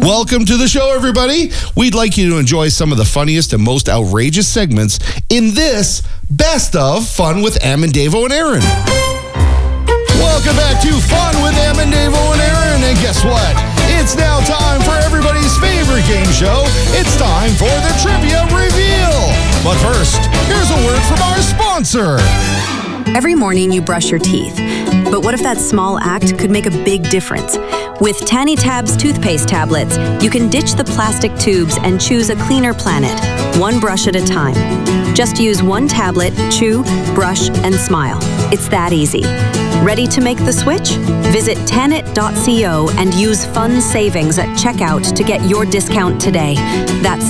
Welcome to the show, everybody. We'd like you to enjoy some of the funniest and most outrageous segments in this Best of Fun with Em and Davo and Aaron. Welcome back to Fun with Em and Davo and Aaron. And guess what? It's now time for everybody's favorite game show. It's time for the Trivia Reveal. But first, here's a word from our sponsor. Every morning you brush your teeth. But what if that small act could make a big difference? With Tanny Tabs toothpaste tablets, you can ditch the plastic tubes and choose a cleaner planet, one brush at a time. Just use one tablet, chew, brush, and smile. It's that easy. Ready to make the switch? Visit Tanit.co and use fun savings at checkout to get your discount today. That's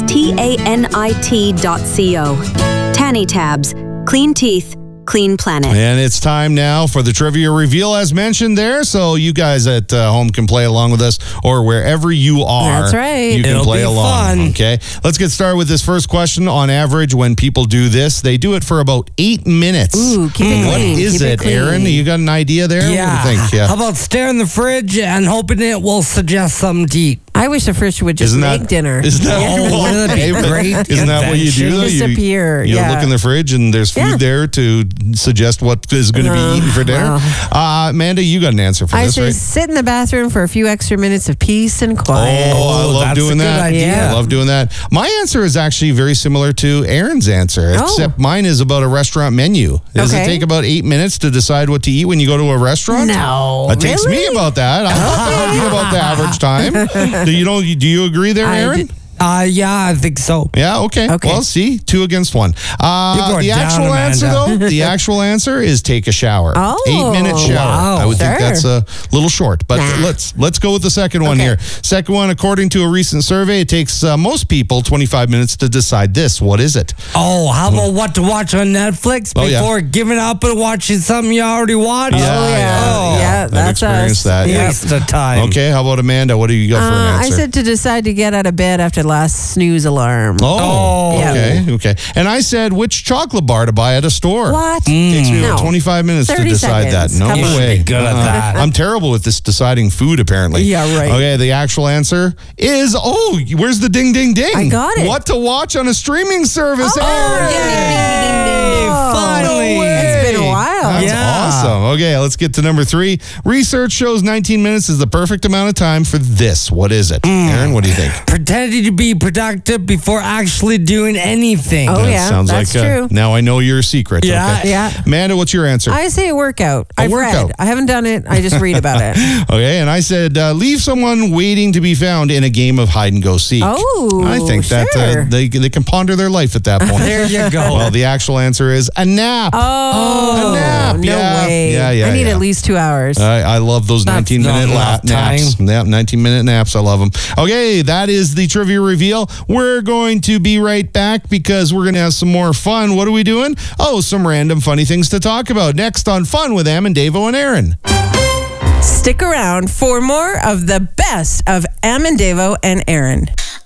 TANIT.co. Tanny Tabs. Clean teeth. Clean planet. And it's time now for the Trivia Reveal, as mentioned there. So you guys at home can play along with us, or wherever you are. That's right. You can It'll play be along. fun. Okay. Let's get started with this first question. On average, when people do this, they do it for about 8 minutes. Ooh, keep it What clean. is Keep it, clean. Aaron? You got an idea there? Yeah. What do you think? Yeah. How about stare in the fridge and hoping it will suggest something to eat? I wish the fridge would just Isn't make that dinner. Isn't that, wouldn't that be great? Isn't that what you do? Invention. Though? You Disappear, You yeah. look in the fridge and there's food Yeah. there to suggest what is going to be eaten for dinner. Amanda, you got an answer for I this, say right? sit in the bathroom for a few extra minutes of peace and quiet. Oh, I love that's doing a good that. idea. I love doing that. My answer is actually very similar to Aaron's answer, Oh. except mine is about a restaurant menu. Does it Okay. take about 8 minutes to decide what to eat when you go to a restaurant? No, It takes me really? about that. I'm talking about the average time. Do you agree there, I Aaron? did- Yeah, I think so. Yeah, okay. Okay. Well, see, 2 against 1. You're going The down, actual answer, Amanda. though, the actual answer is take a shower. Oh, 8-minute shower. wow. I would think Sure. that's a little short, but Nah. let's go with the second one Okay. here. Second one, according to a recent survey, it takes most people 25 minutes to decide this. What is it? Oh, how about what to watch on Netflix Oh, yeah. before giving up and watching something you already watched? Yeah, I've that's experienced us. that. Yeah. Waste of time. Okay, how about Amanda? What do you got for an I answer? said to decide to get out of bed after the last snooze alarm. Oh, Yeah. okay. And I said which chocolate bar to buy at a store. What? Takes me about No. 25 minutes to 30 decide seconds. that. No Come on. way. Be good at that. I'm terrible with this deciding food, apparently. Yeah, right. Okay, the actual answer is, where's the ding, ding, ding? I got it. What to watch on a streaming service. Aaron. Yay, finally. No way. It's been a while. That's Yeah. awesome. Okay, let's get to number 3. Research shows 19 minutes is the perfect amount of time for this. What is it? Aaron, what do you think? Pretending to be productive before actually doing anything. Oh, That yeah, sounds that's like true. now I know your secret. Yeah. Okay. Yeah. Amanda, what's your answer? I say a workout. I've workout. read. I haven't done it. I just read about it. Okay, and I said leave someone waiting to be found in a game of hide and go seek. Oh, I think that sure. they can ponder their life at that point. There you go. Well, the actual answer is a nap. Oh, A nap. no Yeah. way. Yeah, I need yeah. at least 2 hours. I love those That's 19-minute not enough naps. time. Yeah, 19-minute naps. I love them. Okay, that is the Trivia Reveal. We're going to be right back because we're going to have some more fun. What are we doing? Oh, some random funny things to talk about. Next on Fun with Em and Davo and Aaron. Stick around for more of the best of Em and Davo and Aaron.